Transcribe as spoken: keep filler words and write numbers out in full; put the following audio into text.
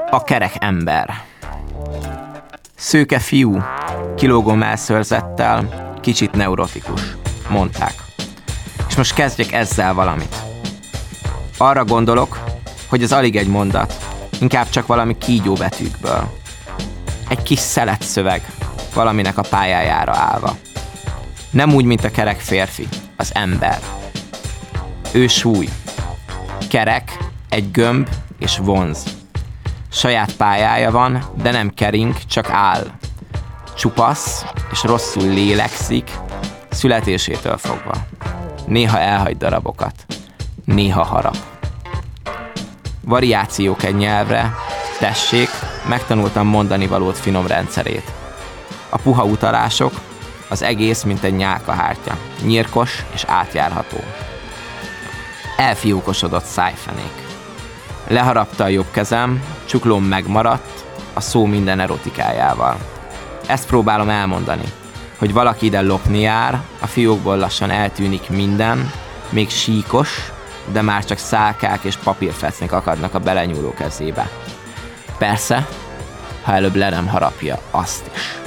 A kerek ember. Szőke fiú, kilógó mellszőrzettel, kicsit neurotikus, mondták. És most kezdjek ezzel valamit. Arra gondolok, hogy ez alig egy mondat, inkább csak valami kígyó betűkből. Egy kis szelet szöveg, valaminek a pályájára állva. Nem úgy, mint a kerek férfi, az ember. Ő súly. Kerek, egy gömb és vonz. Saját pályája van, de nem kering, csak áll. Csupasz és rosszul lélegzik, születésétől fogva. Néha elhagy darabokat, néha harap. Variációk egy nyelvre, tessék, megtanultam mondani valót finom rendszerét. A puha utalások, az egész, mint egy nyálkahártya, nyírkos és átjárható. Elfiókosodott szájfenék. Leharapta a jobb kezem, csuklóm megmaradt, a szó minden erotikájával. Ezt próbálom elmondani, hogy valaki ide lopni jár, a fiókból lassan eltűnik minden, még síkos, de már csak szálkák és papírfecnik akadnak a belenyúló kezébe. Persze, ha előbb le nem harapja azt is.